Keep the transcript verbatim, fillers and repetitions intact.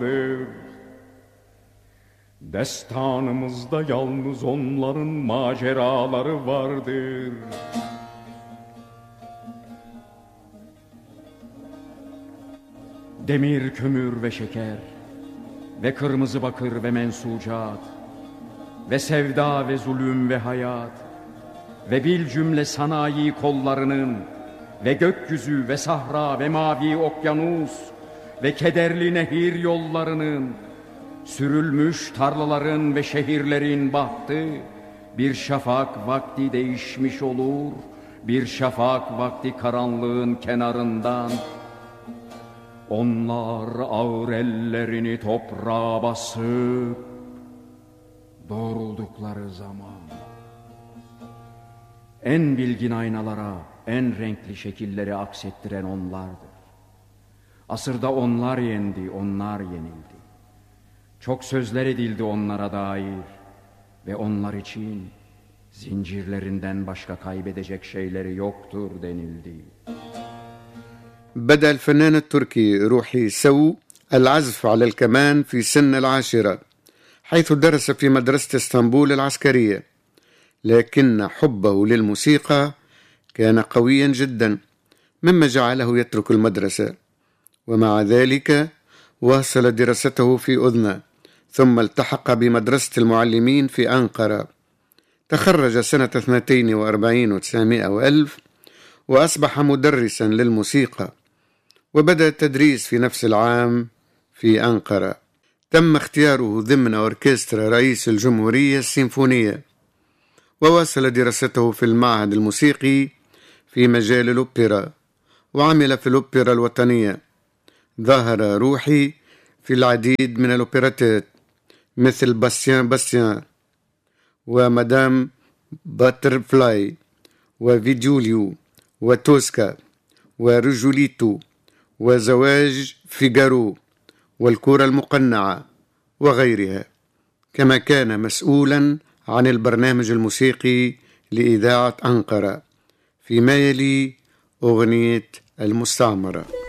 Destanımızda yalnız onların maceraları vardır. Demir, kömür ve şeker ve kırmızı bakır ve mensucat ve sevda ve zulüm ve hayat ve bil cümle sanayi kollarının ve gökyüzü ve sahra ve mavi okyanus ve kederli nehir yollarının, sürülmüş tarlaların ve şehirlerin bahtı bir şafak vakti değişmiş olur, bir şafak vakti karanlığın kenarından. Onlar ağır ellerini toprağa basıp doğruldukları zaman en bilgin aynalara en renkli şekilleri aksettiren onlardır. Asırda onlar yendi, onlar yenildi. Çok sözler edildi onlara dair ve onlar için zincirlerinden başka kaybedecek şeyleri yoktur denildi. بدأ الفنان التركي روحي سو العزف على الكمان في سن العاشرة، حيث درس في مدرسة اسطنبول العسكرية، لكن حبه للموسيقى كان قويا جدا مما جعله يترك المدرسة، ومع ذلك واصل دراسته في أذنة، ثم التحق بمدرسة المعلمين في أنقرة. تخرج سنة اثنتين وأربعين وتسعمائة وألف وأصبح مدرسا للموسيقى، وبدأ التدريس في نفس العام في أنقرة. تم اختياره ضمن أوركسترا رئيس الجمهورية السيمفونية، وواصل دراسته في المعهد الموسيقي في مجال الأوبرا، وعمل في الأوبرا الوطنية. ظهر روحي في العديد من الأوبراتات مثل باستيان باستيان ومدام باترفلاي وفيجوليو وتوسكا ورجوليتو وزواج فيغارو والكرة المقنعة وغيرها، كما كان مسؤولا عن البرنامج الموسيقي لإذاعة أنقرة. فيما يلي أغنية المستعمرة.